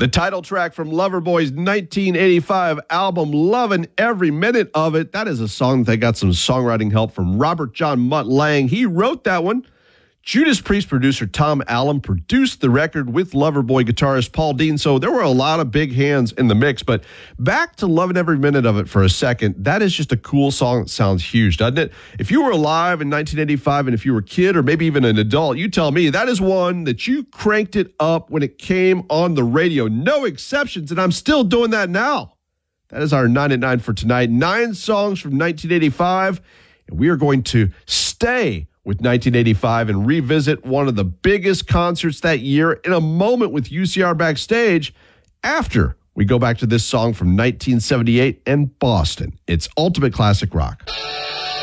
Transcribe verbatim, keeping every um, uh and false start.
The title track from Loverboy's nineteen eighty-five album, Lovin' Every Minute of It. That is a song that got some songwriting help from Robert John Mutt Lange. He wrote that one. Judas Priest producer Tom Allen produced the record with Loverboy guitarist Paul Dean. So there were a lot of big hands in the mix. But back to Lovin' Every Minute of It for a second. That is just a cool song that sounds huge, doesn't it? If you were alive in nineteen eighty-five and if you were a kid or maybe even an adult, you tell me that is one that you cranked it up when it came on the radio. No exceptions, and I'm still doing that now. That is our nine at nine for tonight. Nine songs from nineteen eighty-five, and we are going to stay with nineteen eighty-five and revisit one of the biggest concerts that year in a moment with U C R Backstage after we go back to this song from nineteen seventy-eight and Boston. It's Ultimate Classic Rock.